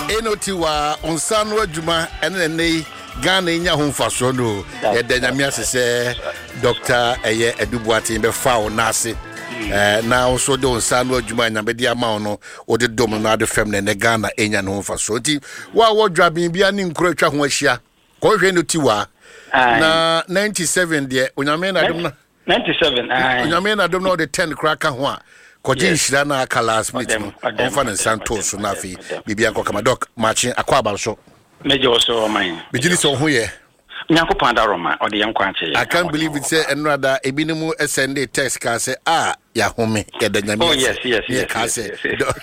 Enoti wa onsano adwuma ene nei Ghana nya ho mfaso no ye danyamia sese Dr. Eye Edubuati be fawo nase na also de onsano adwuma nya be dia ma no o de dom na de fem ne Ghana enya no mfaso nti wa wodwa bia ne nkura twa ho ahia ko hwe no ti wa na 97 de onyame na dom na 97 onyame na dom na de 10 kraka ho a Kojin shira na aka last minute no onfa ne Santos na fi bibia nko kama doc matching akwa abanso mejo so man bigini so ho ye Nyankopon da Roma o de yanko anche I can't believe it say enrada ebinimu send a text ka say ya home ya da nyame oh yes ka say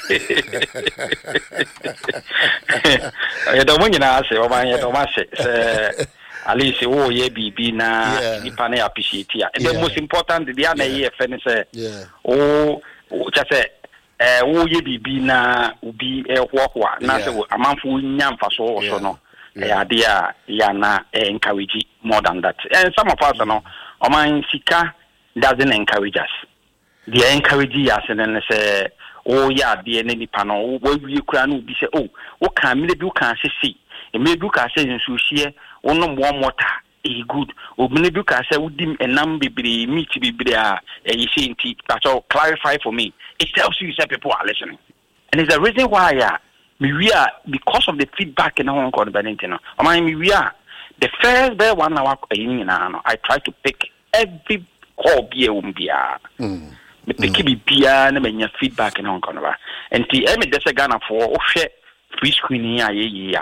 ya do mo nyina say o man ya do ma say Alice wo ye bibi na nipa na appreciate ya the most important the na ye fe ne say o just say wo ye bibi na ubi hohoa na say amanfo nya mfaso so no ya dia ya na encourage more than that and some of us no o man sika doesn't encourage us they encourage us and then say oh ya dia ne nipa no wo wi kura no bi say oh wo kan me bi wo kan sesi e me bi ka say nsu hie wono mo mota e good obune bi ka say wodim enam bibiri meet bibiri a you say nti that's all clarify for me it tells you that people are listening and it's a reason why we are because of the feedback in Hong Kong Benentino we are the first day 1 hour I try to pick every call be umbia the pick bia na menya feedback in Hong Kong and the me Ghana for free screening ya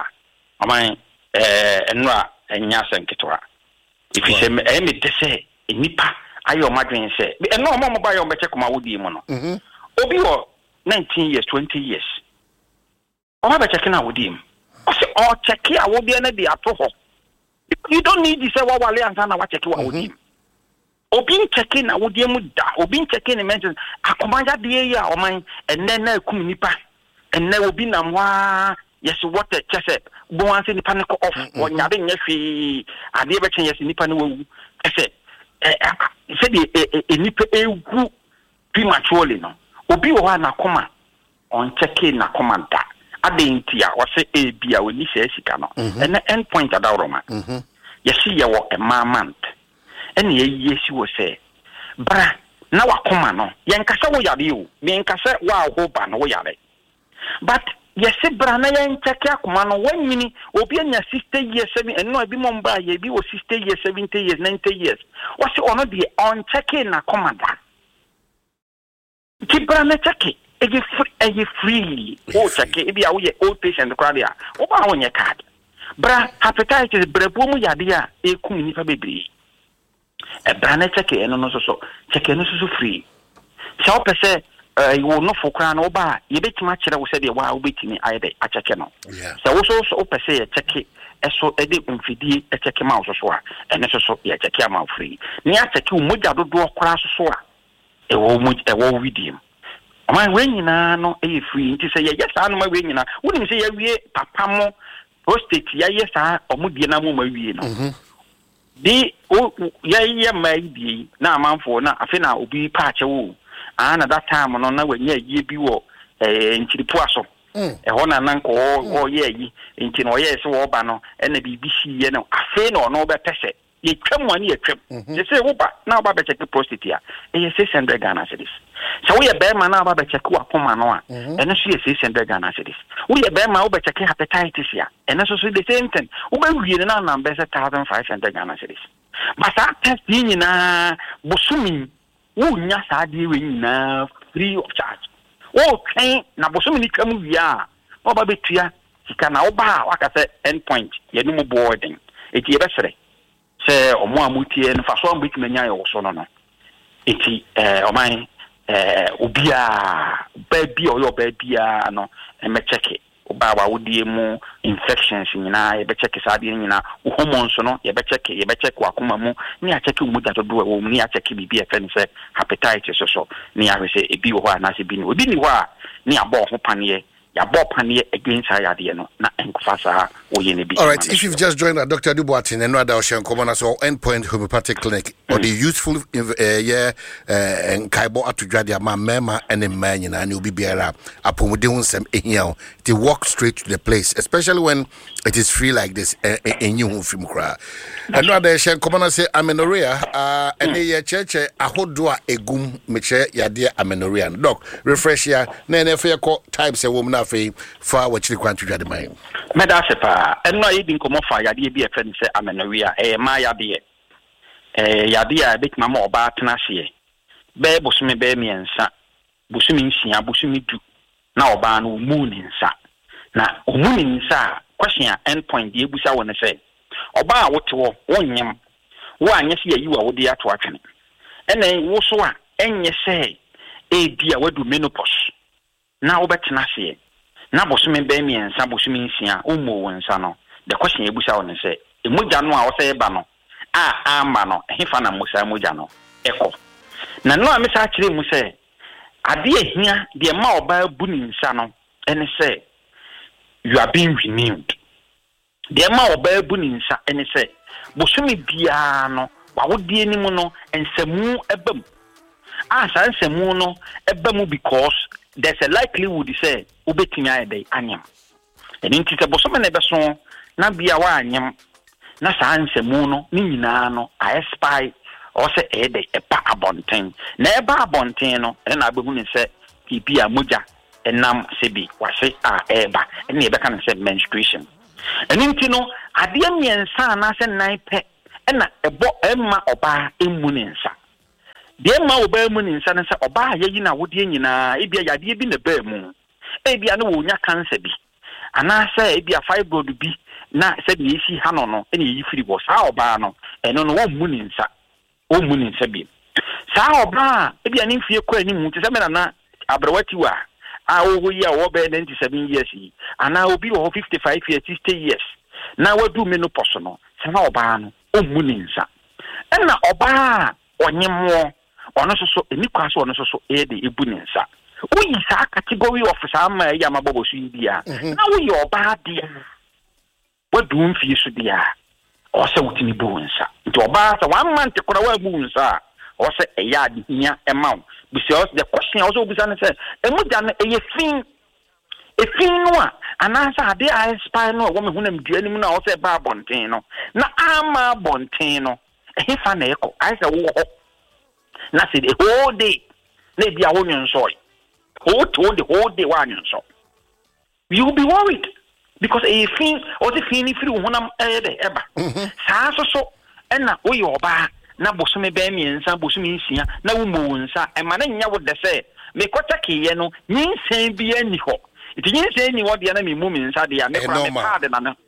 enra enya senketwa if you say me say nipa ayo madwen say eno mo ba yo be check ma wodi mu no obi wo 19 years 20 years o ba check na wodi mu o say o check ya wo bia na di ato ho you don't need to say wa wale ansa na wa check wa wodi mu obi check na wodi mu da obi check na mention akomanja de ya o man enne na akum nipa enne obi na mwa yes what the chese bo wan say nipa ne ko off wonya de nya hwe ade be chen yes nipa ne wawu ese se de nipa egu prematurely no obi wo ha na koma on check na koma da ade ntia wo se e bia woni se sika no ene end point adawroma yes ye wo a month ene ye yesi wo se bra na wakoma no yen kasa wo yare o yen kasa wa ho ba no wo yare but yes brana yen check akoma no wanyini obi anya 60 years 7 and no ebi mo mba ye bi wo 60 years 70 years 90 years what's ono de on check na komanda ki brana check e free o check e bi a wo ye old patient kwade a wo ba wonye card bra hepatitis brabo mu yade a e kum nipa bebre e brana check e no so check no so free so pese you will not for crown or bar, you bet much I will say the wow waiting I check no. So also say a check it as so edit and feed a check him out so and so yeah check him out free. Near check you much do class so a woe with him. My ring no a free to say yes I'm my ring wouldn't say we papa mo prostate yes or mudiana mo no. The yeah my be now man for now I think I will be patch at that time no na when ye bi wo nchiripu aso ho na nanko o ye yi nti no ye se wo ba no na bibi hie no afi no no be pese ye twam wani ye twam ye se wo ba na ba be check prostate a ye 600 Ghana cedis so we be ma na ba be check wa poma no a eno so ye 600 Ghana cedis we be ma wo be check hepatitis a eno so the same thing wo be wie na na be 1500 Ghana cedis but that test yin na bosumi nya saade we nyina free of charge o kan na bosom ni kam wia o ba betua sika na o ba waka se end point ye no boarding eti ye besere se omo amutie no fa so am bituma nya yo so no eti o man obia ba bia o yo ba bia no e me check ba wa wodie mu infections nyina ye be check saade nyina hormones no ye be check wakoma mu ni a check mu dato do wo ni a check bibi e fen se hepatitis so ni a se ebi wo ha na se bi ni obi ni wa ni abo ho paneye ya bo panie against yade no na enkofasa wo ye ne bi. All right, if you've just joined us, Dr. Duboatin and Nada Ocean Common so Endpoint Homeopathic Clinic or the useful and Kaibo Atujadia Mama and a man and you'll be beara upon some to walk straight to the place, especially when it is free like this in you from cry. And Nada Ocean Common say amenorrhea and a church a hodua egum meche yadia amenorrhea. Doc, refresh ya nene for your types a woman for what you want to get the mind. Medasepa, and no even come off yadi be a friend say amenorrhea, my yadi, a bit mamma or batnasie. Bear busumi bear me and sa, busumi sia, busumi do. Now ban moon in sa. Now, moon in sa, question endpoint, the busa want to say. Oba what to 1 yam. One, yes, you are with the attraction. And then woswa, and you say, dear, what do menopause? Now, betnasie. Na bosumi be mi ensa bosumi nsia umo wonsa no the question ebusa won say emoja no a wo say ba no ama no hefa na musa emoja no eko na no a me sa kire mu say ade ehia de ma oba bu ni nsa no ene say you are being renewed de ma oba bu ni nsa ene say bosumi bia no wa wo die ni mu no ensemu ebam sa ensemu no ebamu because there's a likelihood say ubetimi ayede anyam eni ntite boso me beso na bia wa anyam na sa nsemu no ni nyina no I spy or say ede epa abonten na eba abonten no na abehu ni say bibia moja enam sebi wase eba eni ebe kan say menstruation eni ntino ade miensa na se nan pe na ebo emma oba emu ni nsa de ma oba emu ni nsa na se oba ayi na wode nyina ebia yade bi na ba mu ebia no wo nya cancer bi ana se ebia fibroid bi na se de yesi ha no ene yi firi bo sa oba no eno no wo mu ni nsa bi sa oba ebia ni fie kwa ni mu te se me na abrewati wa wo yi a wo be 97 years yi ana obi wo 55 years 60 years na wadu menopause no se na oba no o mu ni nsa ena oba onyemo ono so eni kwa so ono so de ebu ni nsa uyi sa category of sama ya mabobo su bia na uyi oba dia wadu mfi su dia o se wutini bu nsa nti oba sa 1 month kora wa bu nsa o se eya de hia emaw because the question also be say emuja no efin no a anasa ade a spy no wo me hunam duani mu na o se ba bonten no na ama bonten no efa na eko I say wo na say the whole day na bia wo nso the whole day wa nso you will be worried because a thing or the thing if you honam eba sa so na wo yo ba na bosome be mi nsa bosome nsia na wo mu nsa e ma na nya wo de say me kwata kiye no nyinsan bi ani ho iti nyinsan ni wo de na me mu nsa de ya me kwa me pad na no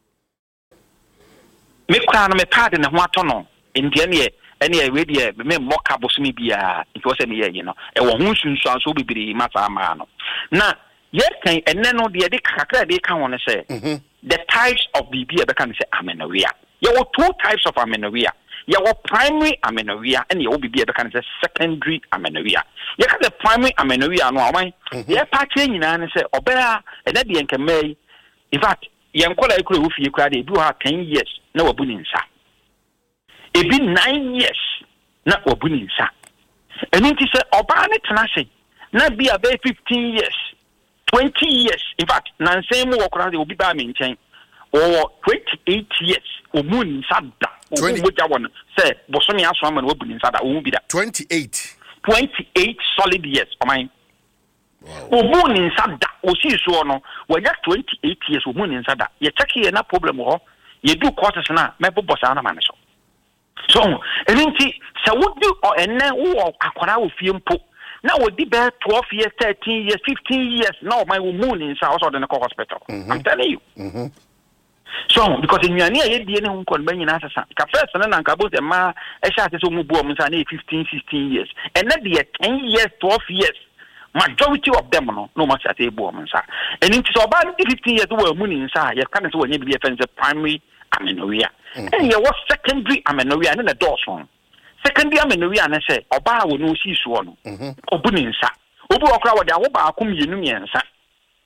me kwa no me pad na ho atono ndie ne ene we de me moka bosome bia nti wo se me ye no e wo hu sunsuan so bibiri masa ma no na yes kan enne no de kakra de kan won say the types of BB be kan say amenorrhea you have 2 types of amenorrhea you have primary amenorrhea and you BB be kan say secondary amenorrhea you can the primary amenorrhea no aman ye party nyina ne say obera ene de enkamai in fact yen kola ekura wo fie kura de bi ha 10 years na wabu ni nsa ebi 9 years na wabu ni nsa eni ti say oba ne tena se na bi a be 15 years 20 years in fact nanse mu wokora de obi ba me nchen o 28 years o mun sada o moja won say bosomi aso ama na wabuni sada o mu bi da 28 solid years o man o mun sada o si so no we just 28 years o mun sada ye check here na problem ho ye do courses na me bobosa na man so eninti se wodi o enne wo akwara wo fie mpo na wodi be 12 years 13 years 15 years now my woman in South Sudan hospital I'm telling you so because in your near ye ne hunkon ban nyina asasa ka first na nka bo se ma e sha se so mu bu o msa na 15 16 years and na the 10 years 12 years majority of them no ma sha se bu o msa and in so ba 15 years wo mu ni nsa ye kan se wo nya bi e fense primary amenorrhea and ye was secondary amenorrhea na dawson secondary amenorrhea na say oba wo no si so no obu ni nsa obu okra wo de awo ba akom yenu miensa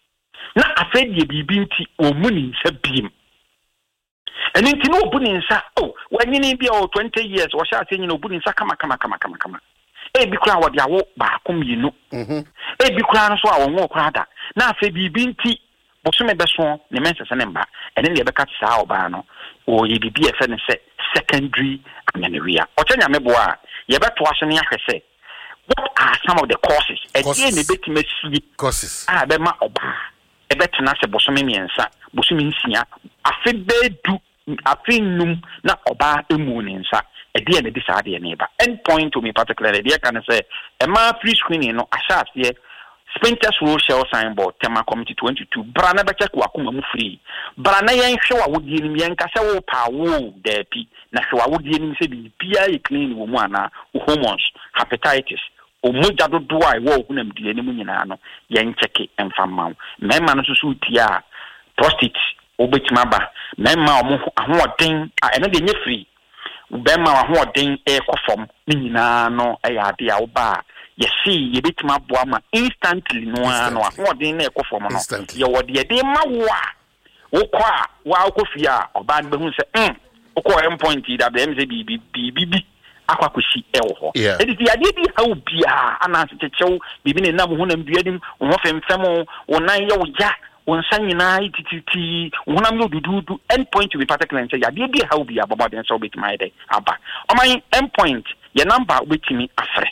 na afɛ die bibi nti omuni nsa biem and nti no obuni nsa oh wanyini bi o 20 years wo sha ase nyina obuni nsa kama bi kura wo dia wo ba akomyinu bi kura no so a wo kura da na afɛ bibi nti bosome beso ne mensa ne mba ene ne be ka saa oba no o ye bibi efe ne se secondary amenewia o chanya mebo a ye beto ahye ne ahwese what are some of the causes e die ne betima si causes be ma oba e betena se bosome miensa bosome nsia afe bedu afe num na oba emu ne nsa e die ne di saa de ne ba end point to me particularly dey can say e ma free screening no ahya ase Spintex Rochelle signboard tema committee 22 brana be check wakoma mu free brana yen hwe wa wodie nim yen ka se wo pa wo dapi na hwe wa wodie nim se bi bia e clean wo mu ana hormones hepatitis o moja dodo a wo hunam die nim nyina no yen check emfa mawo mema no susu tia prostate obetima ba mema o mo ahoden a eno de nye free bema ahoden e kofom nyina no e ya de a wo ba yesi yebetima boama instantly no ano ahoden na ekofom no ye wode de ma wo kwa wa akofia oba be hu se okọ endpoint da be mze bibi akwakosi ewo ho editi ade bi ha obia ana chechew bibi ne nam ho nam duadim wo femfem wo nan ye wo ja wo sanyina itititi wo nam yo dududu endpoint to be particular say ade bi ha obia baba den so betima ide aba oman endpoint ye number betimi afre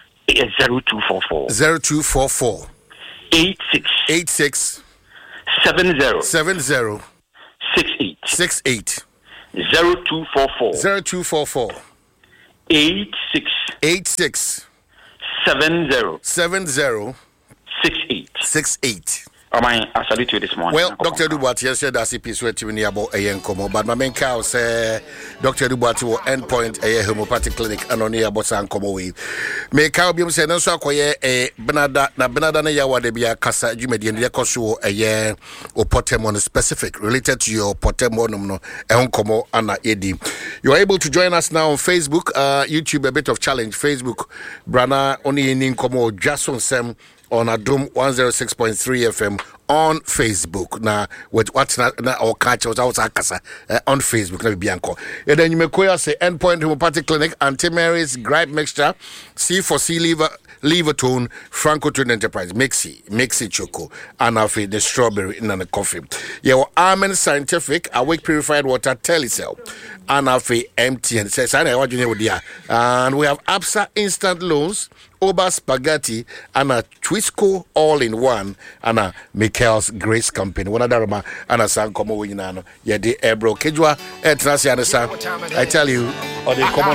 0244 86 70 68 0244 86 70 68 I salute you this morning. Well, Dr. Dubois, yes, that's a piece where you need about a young combo, but my main cow say Dr. Dubois will endpoint a homeopathic clinic and only about San Como way. May cow be saying, no, so a Benada, na Yawa de Bia Casa, Jumedian Yakosu, a year or Potemon specific related to your Potemon, and Como Anna Edi. You are able to join us now on Facebook, YouTube, a bit of challenge, Facebook, Brana, only in Como, Jason Sam. On Adum 106.3 FM on Facebook. Now, with what's not our catch was on Facebook. Let me be anchor. And then you may call us Endpoint Homeopathic Clinic, Anti-Mary's Gripe Mixture, C4C Liver Tone, Franco-Tune Enterprise, Mixi Choco, and I'll feed the strawberry in the coffee. Your Amen Scientific, Awake Purified Water, Telecell, and I'll feed empty and says, I know what you know with you. And we have ABSA Instant Loans, Oba Spaghetti, and a Twisco all-in-one, and a Michael's Grace Company. One of them, and a San Como Winano. Yeah, the Ebro Kejua, Etrasi, and I tell you, or the common